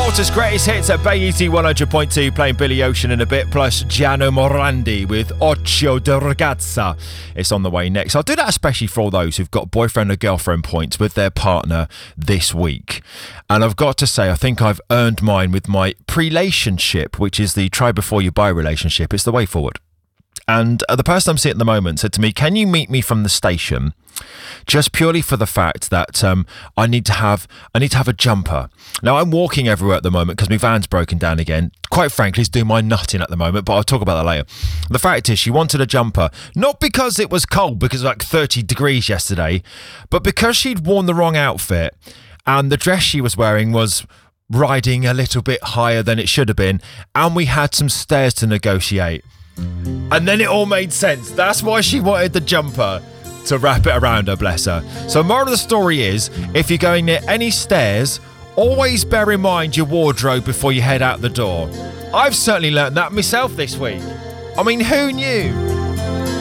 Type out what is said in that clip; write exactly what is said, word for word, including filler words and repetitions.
Malta's greatest hits at Bay E T one hundred point two, playing Billy Ocean in a bit, plus Gianno Morandi with Occhio de Ragazza. It's on the way next. I'll do that especially for all those who've got boyfriend or girlfriend points with their partner this week. And I've got to say, I think I've earned mine with my pre-lationship, which is the try before you buy relationship. It's the way forward. And uh, the person I'm seeing at the moment said to me, can you meet me from the station? Just purely for the fact that um, I need to have I need to have a jumper. Now, I'm walking everywhere at the moment because my van's broken down again. Quite frankly, it's doing my nutting at the moment, but I'll talk about that later. The fact is, she wanted a jumper, not because it was cold, because it was like thirty degrees yesterday, but because she'd worn the wrong outfit and the dress she was wearing was riding a little bit higher than it should have been, and we had some stairs to negotiate. And then it all made sense. That's why she wanted the jumper, to wrap it around her, bless her. So moral of the story is, if you're going near any stairs, always bear in mind your wardrobe before you head out the door. I've certainly learnt that myself this week. I mean, who knew?